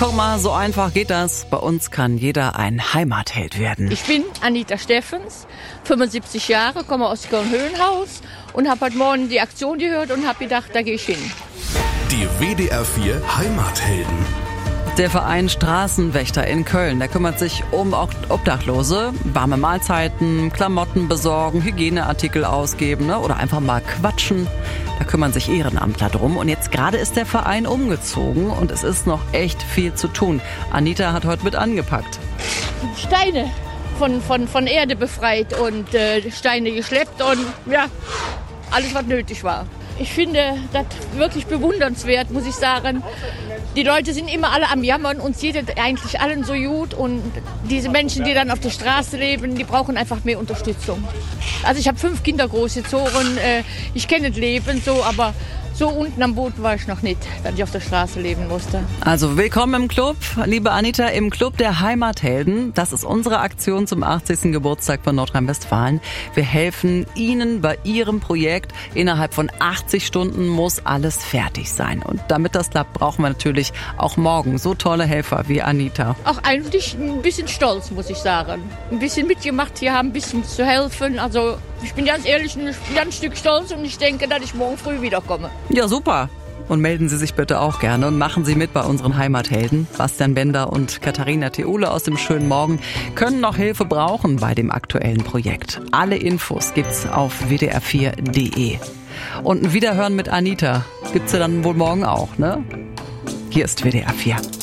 Guck mal, so einfach geht das. Bei uns kann jeder ein Heimatheld werden. Ich bin Anita Steffens, 75 Jahre, komme aus Köln-Höhenhaus und habe heute Morgen die Aktion gehört und habe gedacht, da gehe ich hin. Die WDR 4 Heimathelden. Der Verein Straßenwächter in Köln, der kümmert sich um Obdachlose, warme Mahlzeiten, Klamotten besorgen, Hygieneartikel ausgeben, ne? Oder einfach mal quatschen. Da kümmern sich Ehrenamtler drum. Und jetzt gerade ist der Verein umgezogen und es ist noch echt viel zu tun. Anita hat heute mit angepackt. Steine von Erde befreit und Steine geschleppt und ja, alles, was nötig war. Ich finde das wirklich bewundernswert, muss ich sagen. Die Leute sind immer alle am Jammern, uns geht es eigentlich allen so gut und diese Menschen, die dann auf der Straße leben, die brauchen einfach mehr Unterstützung. Also ich habe 5 Kinder großgezogen, ich kenne das Leben so, aber so unten am Boden war ich noch nicht, dass ich auf der Straße leben musste. Also willkommen im Club, liebe Anita, im Club der Heimathelden. Das ist unsere Aktion zum 80. Geburtstag von Nordrhein-Westfalen. Wir helfen Ihnen bei Ihrem Projekt. Innerhalb von 80 Stunden muss alles fertig sein. Und damit das klappt, brauchen wir natürlich auch morgen so tolle Helfer wie Anita. Auch eigentlich ein bisschen stolz, muss ich sagen. Ein bisschen mitgemacht hier haben, ein bisschen zu helfen. Also ich bin ganz ehrlich, ein Stück stolz und ich denke, dass ich morgen früh wiederkomme. Ja, super. Und melden Sie sich bitte auch gerne und machen Sie mit bei unseren Heimathelden. Bastian Bender und Katharina Theole aus dem schönen Morgen können noch Hilfe brauchen bei dem aktuellen Projekt. Alle Infos gibt's auf wdr4.de. Und ein Wiederhören mit Anita gibt's ja dann wohl morgen auch, ne? Hier ist WDR 4.